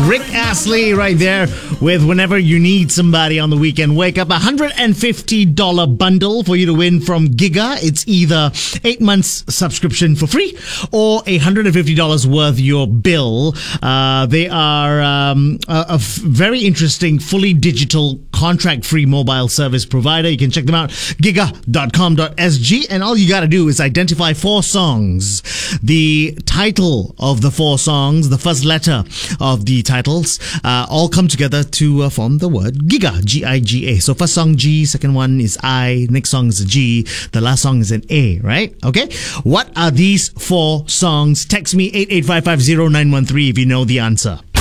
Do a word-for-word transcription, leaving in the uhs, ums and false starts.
Rick Astley right there with Whenever You Need Somebody on the Weekend Wake Up. A one hundred fifty dollars bundle for you to win from Giga. It's either eight months subscription for free or a one hundred fifty dollars worth your bill. Uh, they are um, a, a f- very interesting, fully digital, contract-free mobile service provider. You can check them out, giga dot com dot s g, and all you got to do is identify four songs. The title of the four songs, the first letter of the titles, uh, all come together to uh, form the word Giga, G I G A. So first song G, second one is I, next song is a G, the last song is an A, right? Okay? What are these four songs? Text me eight eight five five zero nine one three if you know the answer.